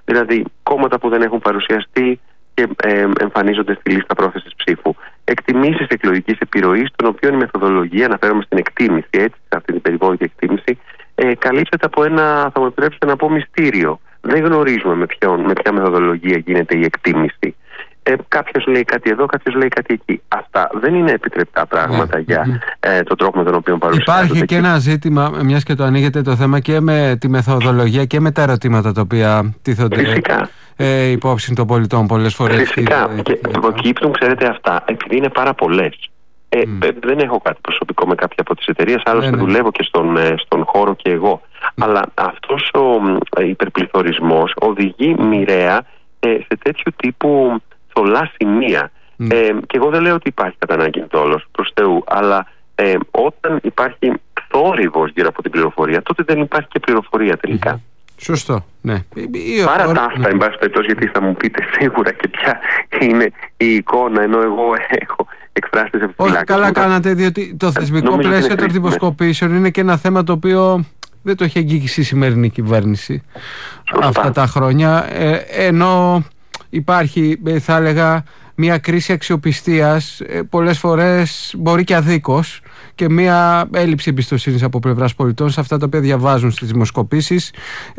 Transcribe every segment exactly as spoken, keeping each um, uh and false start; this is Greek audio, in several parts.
Δηλαδή κόμματα που δεν έχουν παρουσιαστεί και ε, εμφανίζονται στη λίστα πρόθεσης ψήφου. Εκτιμήσεις εκλογικής επιρροής, των οποίων η μεθοδολογία, αναφέρομαι στην εκτίμηση, έτσι, σε αυτή την περιβόητη εκτίμηση, ε, καλύπτεται από ένα, θα μου επιτρέψετε να πω, μυστήριο. Δεν γνωρίζουμε με, ποιον, με ποια μεθοδολογία γίνεται η εκτίμηση. Ε, κάποιος λέει κάτι εδώ, κάποιος λέει κάτι εκεί. Αυτά δεν είναι επιτρεπτά πράγματα yeah. για ε, τον τρόπο με τον οποίο παρουσιάζονται. Υπάρχει και ένα ζήτημα, μιας και το ανοίγεται το θέμα, και με τη μεθοδολογία και με τα ερωτήματα τα οποία τίθονται ε, υπόψη των πολιτών πολλές φορές. Φυσικά. Και, και προκύπτουν, ξέρετε, αυτά επειδή είναι πάρα πολλές. Ε, mm. Δεν έχω κάτι προσωπικό με κάποια από τις εταιρείες, άλλωστε ναι, ναι. δουλεύω και στον, στον χώρο και εγώ. Mm. Αλλά αυτός ο υπερπληθωρισμός οδηγεί μοιραία ε, σε τέτοιου τύπου θολά σημεία. Mm. Ε, και εγώ δεν λέω ότι υπάρχει κατά ανάγκη τόλος, προς Θεού, αλλά ε, όταν υπάρχει θόρυβος γύρω από την πληροφορία, τότε δεν υπάρχει και πληροφορία τελικά. Mm. Σωστό, ναι. Παρά τα αυτά, εν πάση περιπτώσει, γιατί θα μου πείτε σίγουρα και ποια είναι η εικόνα, ενώ εγώ έχω εκφράσει τις επιφυλάξεις. Όχι, καλά κάνατε, διότι το θεσμικό πλαίσιο των δημοσκοπήσεων είναι και ένα θέμα το οποίο δεν το έχει αγγίξει η σημερινή κυβέρνηση Σωστά. αυτά τα χρόνια, ε, ενώ υπάρχει, θα έλεγα, μια κρίση αξιοπιστίας, πολλές φορές μπορεί και αδίκως, και μια έλλειψη εμπιστοσύνης από πλευράς πολιτών σε αυτά τα οποία διαβάζουν στις δημοσκοπήσεις.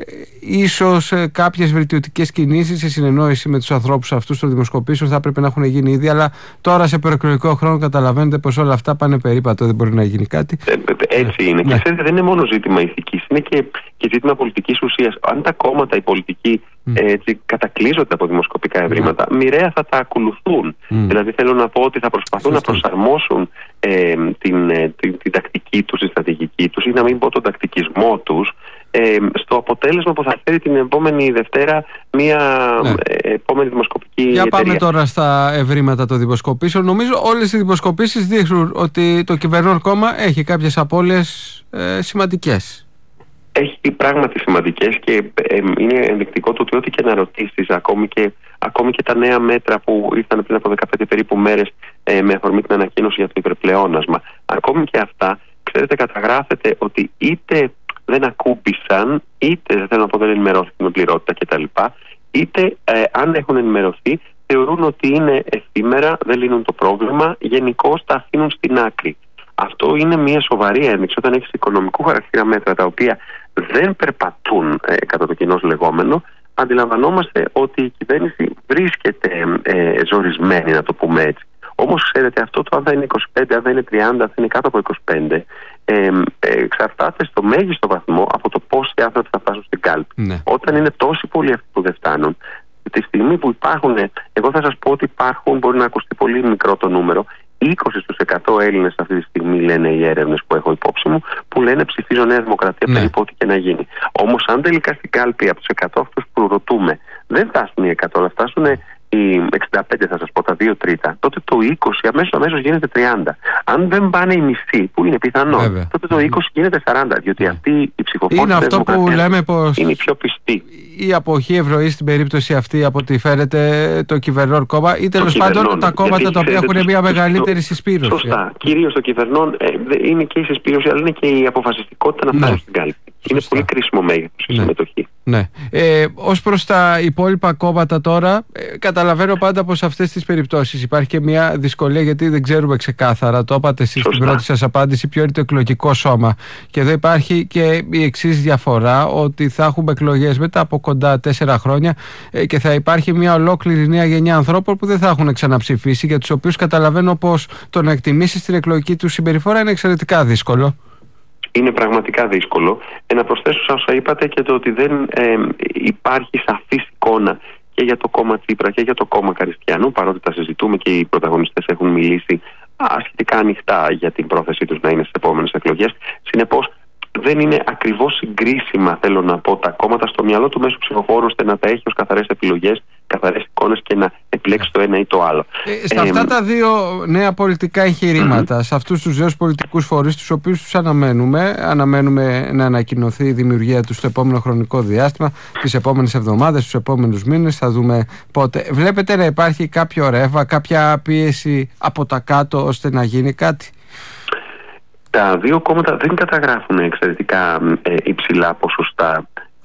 Ίσως κάποιες βελτιωτικές κινήσεις σε συνεννόηση με τους ανθρώπους αυτούς των δημοσκοπήσεων θα έπρεπε να έχουν γίνει ήδη, αλλά τώρα σε προεκλογικό χρόνο καταλαβαίνετε πως όλα αυτά πάνε περίπατο, δεν μπορεί να γίνει κάτι. Ε, έτσι είναι. Ναι. Και ξέρετε, δεν είναι μόνο ζήτημα ηθικής, είναι και, και ζήτημα πολιτικής ουσίας. Αν τα κόμματα, οι πολιτικοί, mm. έτσι, κατακλείζονται από δημοσκοπικά ευρήματα, mm. μοιραία θα τα ακολουθούν. Mm. Δηλαδή, θέλω να πω ότι θα προσπαθούν Σωστή. να προσαρμόσουν ε, την, ε, την, την τακτική τους, τη στρατηγική τους, ή να μην πω τον τακτικισμό τους, ε, στο αποτέλεσμα που θα φέρει την επόμενη Δευτέρα μια ναι. ε, επόμενη δημοσκοπική Για εταιρεία. Πάμε τώρα στα ευρήματα των δημοσκοπήσεων. Νομίζω όλες οι δημοσκοπήσεις δείχνουν ότι το κυβερνών κόμμα έχει κάποιες απώλειες ε, σημαντικές. Έχει πράγματι σημαντικές και ε, είναι ενδεικτικό το ότι ό,τι και να ρωτήσεις, ακόμη και, ακόμη και τα νέα μέτρα που ήρθαν πριν από δεκαπέντε περίπου μέρες ε, με αφορμή την ανακοίνωση για το υπερπλεόνασμα, ακόμη και αυτά, ξέρετε, καταγράφεται ότι είτε δεν ακούμπησαν, είτε δεν θέλω να πω δεν ενημερώθηκαν με πληρότητα κτλ., είτε ε, αν έχουν ενημερωθεί θεωρούν ότι είναι εφήμερα, δεν λύνουν το πρόβλημα, γενικώς τα αφήνουν στην άκρη. Αυτό είναι μια σοβαρή ένδειξη όταν έχεις οικονομικού χαρακτήρα μέτρα τα οποία δεν περπατούν ε, κατά το κοινώς λεγόμενο. Αντιλαμβανόμαστε ότι η κυβέρνηση βρίσκεται ε, ζορισμένη, να το πούμε έτσι. Όμως ξέρετε, αυτό το αν θα είναι είκοσι πέντε, αν θα είναι τριάντα, αν θα είναι κάτω από είκοσι πέντε, ε, ε, εξαρτάται στο μέγιστο βαθμό από το πόσοι άνθρωποι θα φτάσουν στην κάλπη. Ναι. Όταν είναι τόσοι πολλοί αυτοί που δεν φτάνουν, τη στιγμή που υπάρχουν, εγώ θα σας πω ότι υπάρχουν, μπορεί να ακουστεί πολύ μικρό το νούμερο, είκοσι τοις εκατό Έλληνες αυτή τη στιγμή, λένε οι έρευνες που έχω υπόψη μου, που λένε ψηφίζω Νέα Δημοκρατία, ναι. περίπου ό,τι και να γίνει. Όμως αν τελικά στην κάλπη από τους εκατό αυτούς που ρωτούμε δεν φτάσουν οι εκατό, να φτάσουν οι εξήντα πέντε, θα σας πω, τα δύο τρίτα, τότε το είκοσι αμέσως, αμέσως γίνεται τριάντα. Αν δεν πάνε οι μισοί, που είναι πιθανό, Βέβαια. τότε το είκοσι γίνεται σαράντα, διότι yeah. αυτοί οι ψηφοφόροι είναι αυτό που λέμε πως είναι οι πιο πιστοί. Η αποχή ευρωή στην περίπτωση αυτή, από ό,τι φαίνεται, το κυβερνών κόμμα ή τέλος πάντων τα κόμματα τα οποία έχουν μια μεγαλύτερη συσπήρωση. Σωστά. Κυρίως το κυβερνών ε, είναι και η συσπήρωση, αλλά είναι και η αποφασιστικότητα να φτάσουν ναι. στην κάλπη. Είναι πολύ κρίσιμο μέγεθος η ναι. συμμετοχή. Ναι. Ε, ως προς τα υπόλοιπα κόμματα τώρα, ε, καταλαβαίνω πάντα πως σε αυτές τις περιπτώσεις υπάρχει και μια δυσκολία, γιατί δεν ξέρουμε ξεκάθαρα, το είπατε εσείς στην πρώτη σας απάντηση, ποιο είναι το εκλογικό σώμα. Και εδώ υπάρχει και η εξής διαφορά, ότι θα έχουμε εκλογές μετά από κοντά τέσσερα χρόνια ε, και θα υπάρχει μια ολόκληρη νέα γενιά ανθρώπων που δεν θα έχουν ξαναψηφίσει, για τους οποίους καταλαβαίνω πως το να εκτιμήσεις την εκλογική του συμπεριφορά είναι εξαιρετικά δύσκολο. Είναι πραγματικά δύσκολο. Ε, να προσθέσω σε όσα είπατε και το ότι δεν ε, υπάρχει σαφής εικόνα και για το κόμμα Τσίπρα και για το κόμμα Καριστιανού, παρότι τα συζητούμε και οι πρωταγωνιστές έχουν μιλήσει ασχετικά ανοιχτά για την πρόθεσή τους να είναι στις επόμενες εκλογές. Συνεπώς, δεν είναι ακριβώς συγκρίσιμα, θέλω να πω, τα κόμματα στο μυαλό του μέσου ψηφοφόρου, ώστε να τα έχει ως καθαρές επιλογές, καθαρές εικόνες και να επιλέξει το ένα ή το άλλο. Ε, στα αυτά ε, τα δύο νέα πολιτικά εγχειρήματα, mm-hmm. σε αυτούς τους νέους πολιτικούς φορείς, τους οποίους τους αναμένουμε, αναμένουμε να ανακοινωθεί η δημιουργία τους στο επόμενο χρονικό διάστημα, τις επόμενες εβδομάδες, τους επόμενους μήνες, θα δούμε πότε. Βλέπετε να υπάρχει κάποιο ρεύμα, κάποια πίεση από τα κάτω ώστε να γίνει κάτι? Τα δύο κόμματα δεν καταγράφουν εξαιρετικά ε, υψηλά ποσοστά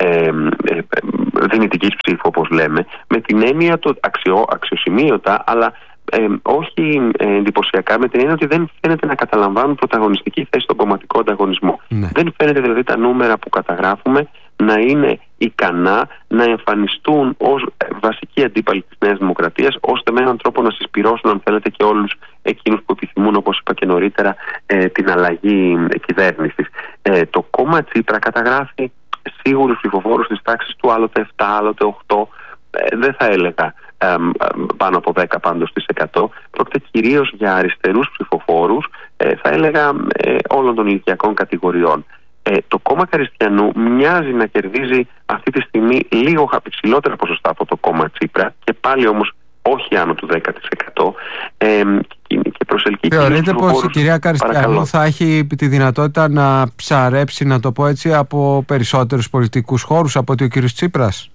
ε, ε, δυνητικής ψήφου, όπως λέμε, με την έννοια το αξιο, αξιοσημείωτα, αλλά ε, όχι ε, εντυπωσιακά, με την έννοια ότι δεν φαίνεται να καταλαμβάνουν πρωταγωνιστική θέση στον κομματικό ανταγωνισμό. Ναι. Δεν φαίνεται δηλαδή τα νούμερα που καταγράφουμε να είναι ικανά να εμφανιστούν ως βασικοί αντίπαλοι της Νέας Δημοκρατίας, ώστε με έναν τρόπο να συσπυρώσουν, αν θέλετε, και όλους εκείνους που επιθυμούν, όπως είπα και νωρίτερα, ε, την αλλαγή κυβέρνησης. Ε, το κόμμα Τσίπρα καταγράφει σίγουρους ψηφοφόρους της τάξης του άλλοτε επτά, άλλοτε οκτώ, ε, δεν θα έλεγα ε, πάνω από δέκα πάντως της εκατό. Πρόκειται κυρίως για αριστερούς ψηφοφόρους, ε, θα έλεγα ε, όλων των ηλικιακών κατηγοριών. Ε, το κόμμα Καριστιανού μοιάζει να κερδίζει αυτή τη στιγμή λίγο υψηλότερα ποσοστά από το κόμμα Τσίπρα, και πάλι όμως όχι άνω του δέκα τοις εκατό. Ε, και προσελκύει. Θεωρείτε πως η κυρία Καριστιανού παρακαλώ. θα έχει τη δυνατότητα να ψαρέψει, να το πω έτσι, από περισσότερους πολιτικούς χώρους από ότι ο κύριος Τσίπρας?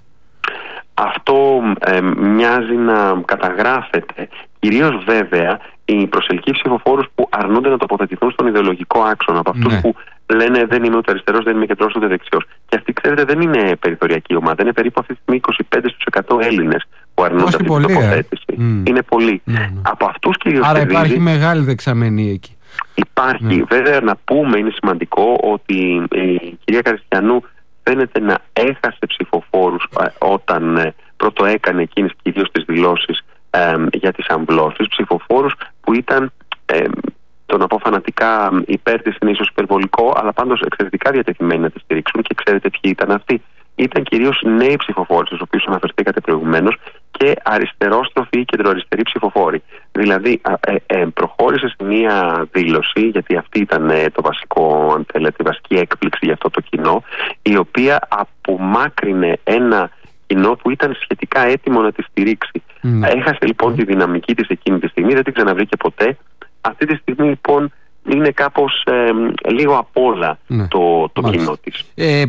Αυτό ε, μοιάζει να καταγράφεται. Κυρίως βέβαια οι προσελκύει ψηφοφόρους που αρνούνται να τοποθετηθούν στον ιδεολογικό άξονα, από αυτούς ναι. που λένε δεν είμαι ούτε αριστερός, δεν είμαι κεντρός, ούτε δεξιός. Και αυτή, ξέρετε, δεν είναι περιθωριακή ομάδα. Είναι περίπου αυτή τη στιγμή είκοσι πέντε τοις εκατό Έλληνες που αρνούνται αυτή την τοποθέτηση. Ε? Mm. Είναι πολλοί. Mm. Από αυτούς κυρίως. Άρα κερδίζει, υπάρχει μεγάλη δεξαμενή εκεί. Υπάρχει. Mm. Βέβαια, να πούμε, είναι σημαντικό ότι η κυρία Καριστιανού φαίνεται να έχασε ψηφοφόρους ε, όταν ε, πρώτο έκανε εκείνες κυρίως τις δηλώσεις ε, για τις αμβλώσεις. Ψηφοφόρους που ήταν, ε, το να πω φανατικά υπέρ της είναι ίσως υπερβολικό, αλλά πάντως εξαιρετικά διατεθειμένοι να τη στηρίξουν. Και ξέρετε ποιοι ήταν αυτοί? Ήταν κυρίως νέοι ψηφοφόροι, στους οποίους αναφερθήκατε προηγουμένως, και αριστερόστροφοι ή κεντροαριστεροί ψηφοφόροι. Δηλαδή ε, ε, προχώρησε σε μία δήλωση, γιατί αυτή ήταν ε, το βασικό, αν θέλετε, η βασική έκπληξη για αυτό το κοινό, η οποία απομάκρυνε ένα κοινό που ήταν σχετικά έτοιμο να τη στηρίξει. Mm. Έχασε λοιπόν mm. τη δυναμική της εκείνη τη στιγμή, δεν την ξαναβρήκε ποτέ. Αυτή τη στιγμή λοιπόν είναι κάπως ε, λίγο απ' όλα mm. το, το κοινό της. Ε,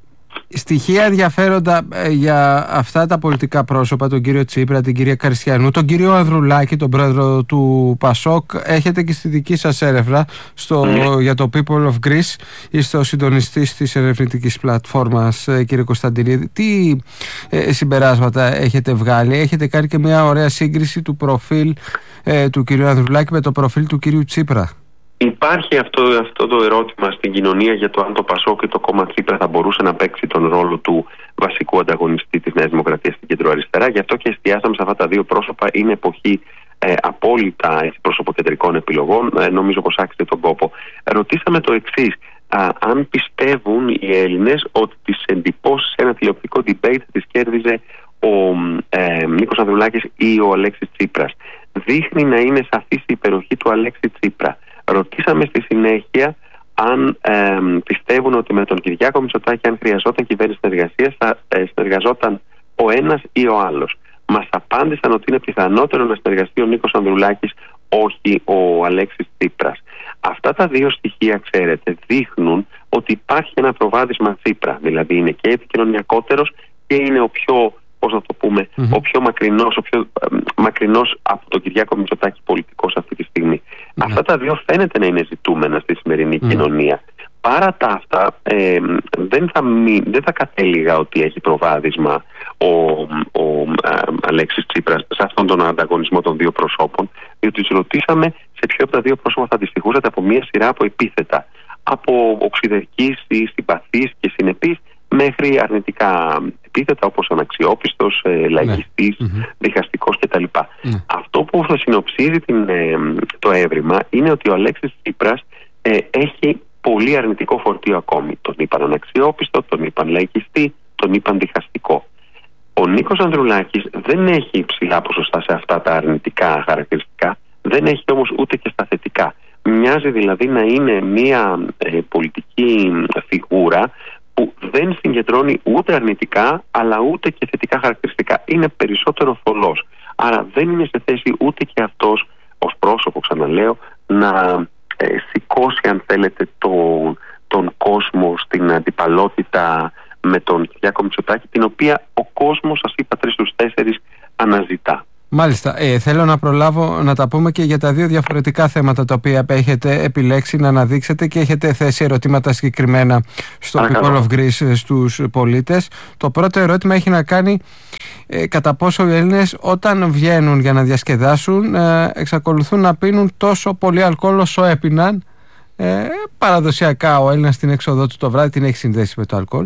Στοιχεία ενδιαφέροντα ε, για αυτά τα πολιτικά πρόσωπα, τον κύριο Τσίπρα, την κυρία Καριστιανού, τον κύριο Ανδρουλάκη, τον πρόεδρο του Πασόκ, έχετε και στη δική σας έρευνα στο, mm. για το People of Greece. Είστε ο συντονιστής της ερευνητικής πλατφόρμας, ε, κύριε Κωνσταντινίδη. Τι ε, συμπεράσματα έχετε βγάλει? Έχετε κάνει και μια ωραία σύγκριση του προφίλ ε, του κυρίου Ανδρουλάκη με το προφίλ του κυρίου Τσίπρα. Υπάρχει αυτό, αυτό το ερώτημα στην κοινωνία για το αν το Πασόκ και το κόμμα Τσίπρα θα μπορούσε να παίξει τον ρόλο του βασικού ανταγωνιστή της Νέας Δημοκρατίας στην κεντροαριστερά. Γι' αυτό και εστιάσαμε σε αυτά τα δύο πρόσωπα. Είναι εποχή ε, απόλυτα έτσι, προσωποκεντρικών επιλογών. Ε, νομίζω πως άξιζε τον κόπο. Ρωτήσαμε το εξής. Αν πιστεύουν οι Έλληνες ότι τις εντυπώσεις σε ένα τηλεοπτικό debate τις κέρδιζε ο ε, Νίκος Ανδρουλάκης ή ο Αλέξης Τσίπρας. Δείχνει να είναι σαφής η υπεροχή του Αλέξη Τσίπρα. Ρωτήσαμε στη συνέχεια αν ε, πιστεύουν ότι με τον Κυριάκο Μητσοτάκη, αν χρειαζόταν κυβέρνηση συνεργασίας, θα ε, συνεργαζόταν ο ένας ή ο άλλος. Μας απάντησαν ότι είναι πιθανότερο να συνεργαστεί ο Νίκος Ανδρουλάκης, όχι ο Αλέξης Τσίπρας. Αυτά τα δύο στοιχεία, ξέρετε, δείχνουν ότι υπάρχει ένα προβάδισμα Τσίπρα. Δηλαδή είναι και επικοινωνιακότερος και είναι ο πιο, πώς να το πούμε, mm-hmm. ο πιο μακρινός, ο πιο ε, μακρινός από τον Κυριάκο Μητσοτάκη πολιτικός αυτή τη στιγμή. Mm-hmm. Αυτά τα δύο φαίνεται να είναι ζητούμενα στη σημερινή mm-hmm. κοινωνία. Παρά τα αυτά, ε, δεν, θα μη, δεν θα κατέληγα ότι έχει προβάδισμα ο, ο α, Αλέξης Τσίπρας σε αυτόν τον ανταγωνισμό των δύο προσώπων, διότι τους ρωτήσαμε σε ποιο από τα δύο πρόσωπα θα αντιστοιχούσατε από μία σειρά από επίθετα. Από οξυδερκής ή συμπαθής και συνεπής μέχρι αρνητικά επίθετα όπως αναξιόπιστος, ε, λαϊκιστής, mm-hmm. διχαστικός κτλ. Mm. Αυτό που θα συνοψίζει την, ε, το έβριμα είναι ότι ο Αλέξης Τσίπρας ε, έχει πολύ αρνητικό φορτίο ακόμη. Τον είπαν αναξιόπιστο, τον είπαν λαϊκιστή, τον είπαν διχαστικό. Ο Νίκος Ανδρουλάκης δεν έχει υψηλά ποσοστά σε αυτά τα αρνητικά χαρακτηριστικά, δεν έχει όμως ούτε και στα θετικά. Μοιάζει δηλαδή να είναι μια ε, πολιτική φιγούρα που δεν συγκεντρώνει ούτε αρνητικά αλλά ούτε και θετικά χαρακτηριστικά. Είναι περισσότερο θολός. Άρα δεν είναι σε θέση ούτε και αυτός ως πρόσωπο, ξαναλέω, να ε, σηκώσει, αν θέλετε, το, τον κόσμο στην αντιπαλότητα με τον Κυριάκο Μητσοτάκη, την οποία ο κόσμος, σας είπα, τρεις στους τέσσερις αναζητά. Μάλιστα. Ε, θέλω να προλάβω να τα πούμε και για τα δύο διαφορετικά θέματα τα οποία έχετε επιλέξει να αναδείξετε και έχετε θέσει ερωτήματα συγκεκριμένα στο People of Greece στους πολίτες. Το πρώτο ερώτημα έχει να κάνει ε, κατά πόσο οι Έλληνες όταν βγαίνουν για να διασκεδάσουν ε, εξακολουθούν να πίνουν τόσο πολύ αλκοόλ όσο έπιναν. Ε, παραδοσιακά ο Έλληνας στην έξοδό του το βράδυ την έχει συνδέσει με το αλκοόλ.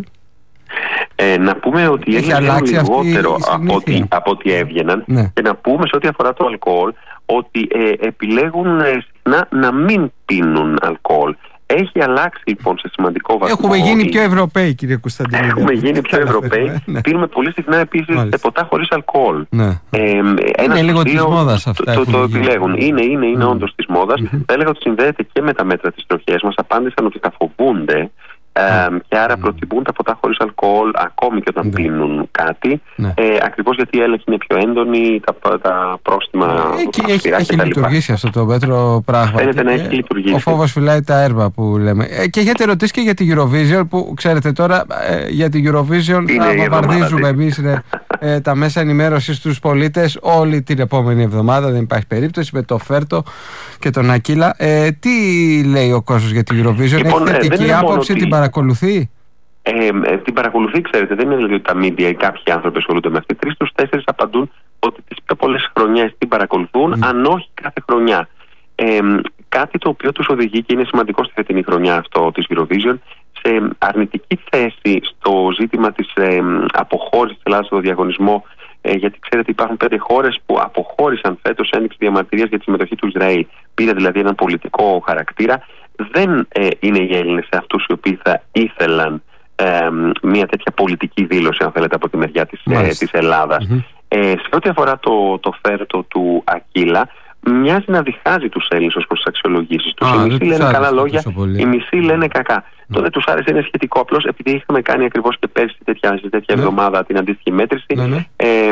Ε, να πούμε ότι οι Έλληνες λιγότερο από ό,τι, από ό,τι έβγαιναν, ναι. Και να πούμε σε ό,τι αφορά το αλκοόλ ότι ε, επιλέγουν ε, συχνά να μην πίνουν αλκοόλ. Έχει αλλάξει λοιπόν σε σημαντικό βαθμό. Έχουμε γίνει πιο Ευρωπαίοι, κύριε Κωνσταντινίδη. Έχουμε γίνει πιο Ευρωπαίοι. Ναι. Πίνουμε πολύ συχνά επίσης ποτά χωρίς αλκοόλ. Ναι. Ε, είναι λίγο της μόδας αυτά. Το, το, το επιλέγουν. Είναι, είναι, είναι mm. όντως της μόδας. Mm-hmm. Θα έλεγα ότι συνδέεται και με τα μέτρα της τροχιάς. Μας απάντησαν ότι τα φοβούνται. Ε, και άρα προτιμούν τα ποτά χωρίς αλκοόλ ακόμη και όταν ναι. πίνουν κάτι, ναι. ε, ακριβώς γιατί η έλεγχη είναι πιο έντονη, τα, τα πρόστιμα ε, έχει, έχει λειτουργήσει αυτό το μέτρο πράγμα. Φαίνεται να έχει λειτουργήσει. Ο φόβος φυλάει τα έρβα που λέμε. Ε, και έχετε ρωτήσει και για τη Eurovision που ξέρετε τώρα ε, για τη Eurovision θα βομβαρδίζουμε εμείς ε, τα μέσα ενημέρωσης στους πολίτες όλη την επόμενη εβδομάδα, δεν υπάρχει περίπτωση, με το Φέρτο και τον Ακύλα. Ε, τι λέει ο κόσμος για τη Eurovision, λοιπόν, έχει θετική ε, άποψη, την παρακολουθεί? Ε, ε, την παρακολουθεί, ξέρετε, δεν είναι δηλαδή ότι τα media ή κάποιοι άνθρωποι ασχολούνται με αυτή. Τρεις στους τέσσερις απαντούν ότι τις πιο πολλές χρονιές την παρακολουθούν, mm. αν όχι κάθε χρονιά. Ε, κάτι το οποίο τους οδηγεί και είναι σημαντικό στη φετινή χρονιά αυτό της Eurovision σε αρνητική θέση στο ζήτημα της ε, αποχώρησης της Ελλάδας στο διαγωνισμό. Ε, γιατί ξέρετε υπάρχουν πέντε χώρες που αποχώρησαν φέτος ένδειξη διαμαρτυρίας για τη συμμετοχή του Ισραήλ. Πήρε δηλαδή έναν πολιτικό χαρακτήρα. Δεν ε, είναι οι Έλληνες αυτούς οι οποίοι θα ήθελαν ε, μια τέτοια πολιτική δήλωση, αν θέλετε, από τη μεριά της, ε, της Ελλάδας. Mm-hmm. Ε, σε ό,τι αφορά το, το Φέρτο του Ακύλα, μοιάζει να διχάζει τους Έλληνες ως προς τις αξιολογήσεις τους. Οι μισοί λένε καλά λόγια, οι μισοί λένε κακά. Mm. Το δεν τους άρεσε είναι σχετικό. Απλώς επειδή είχαμε κάνει ακριβώς και πέρσι τέτοια, σε τέτοια mm. εβδομάδα την αντίστοιχη μέτρηση, mm. ε, ε,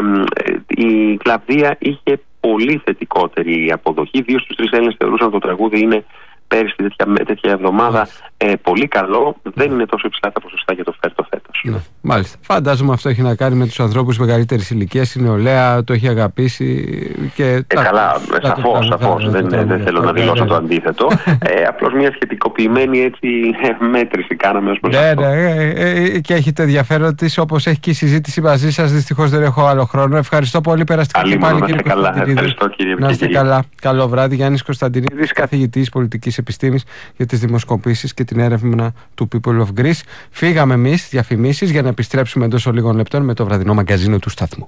η Κλαβδία είχε πολύ θετικότερη αποδοχή. Δύο στους τρεις Έλληνες θεωρούσαν ότι το τραγούδι είναι πέρσι τέτοια, τέτοια εβδομάδα ε, πολύ καλό. Δεν είναι τόσο υψηλά τα ποσοστά για το Φέρτο φέτος. Ναι. Μάλιστα. Φαντάζομαι αυτό έχει να κάνει με τους ανθρώπους μεγαλύτερης ηλικίας. Η νεολαία το έχει αγαπήσει. Και ε, τα, καλά, σαφώς, σαφώς. Δεν, δεν, δεν θέλω να δηλώσω το αντίθετο. ε, απλώς μια σχετικοποιημένη έτσι, μέτρηση κάναμε ως προς ναι, αυτό. Ναι, ε, ε, και έχετε ενδιαφέρον της, όπως έχει και η συζήτηση μαζί σας. Δυστυχώς δεν έχω άλλο χρόνο. Ευχαριστώ πολύ. Περαστικά και πάλι, κύριε Κωνσταντινίδη. Να είστε καλά. Καλό βράδυ. Γιάννης Κωνσταντινίδης, καθηγητής πολιτικής επιστήμης για τις δημοσκοπήσεις και την έρευνα του People of Greece. Φύγαμε εμείς, διαφημίσεις, για να επιστρέψουμε εντός λίγων λεπτών με το βραδινό μαγκαζίνο του σταθμού.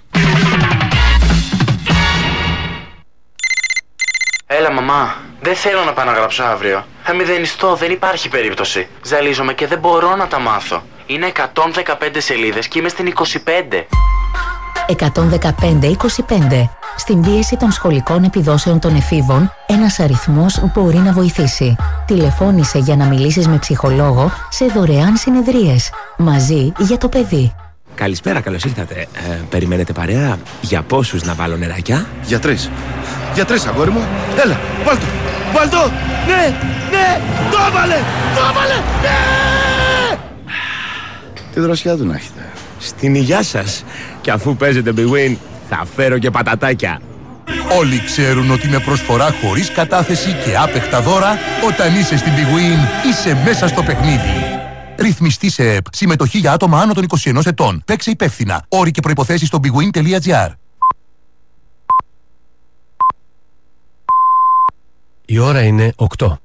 Έλα μαμά, δεν θέλω να πάω να γράψω αύριο. Θα μηδενιστώ, δεν υπάρχει περίπτωση. Ζαλίζομαι και δεν μπορώ να τα μάθω. Είναι εκατόν δεκαπέντε σελίδες και είμαι στην είκοσι πέντε. εκατόν δεκαπέντε είκοσι πέντε. Στην πίεση των σχολικών επιδόσεων των εφήβων, ένας αριθμός μπορεί να βοηθήσει. Τηλεφώνησε για να μιλήσεις με ψυχολόγο σε δωρεάν συνεδρίες. Μαζί για το παιδί. Καλησπέρα, καλώς ήρθατε. Ε, περιμένετε παρέα? Για πόσους να βάλω νεράκια? Για τρεις. Για τρεις, αγόρι μου. Έλα, βάλ' το. Βάλ' το. Ναι, ναι, το έβαλε, το έβαλε, ναι! Τι δροσιά του να έχετε. Στην υγειά σας. Και αφού παίζετε Big Win, θα φέρω και πατατάκια. Όλοι ξέρουν ότι με προσφορά χωρίς κατάθεση και άπεχτα δώρα, όταν είσαι στην Big Win, είσαι μέσα στο παιχνίδι. Ρυθμιστή σε ΕΠ. Συμμετοχή για άτομα άνω των είκοσι ενός ετών. Παίξε υπεύθυνα. Όροι και προϋποθέσεις στο bigwin τελεία gr. Η ώρα είναι οκτώ.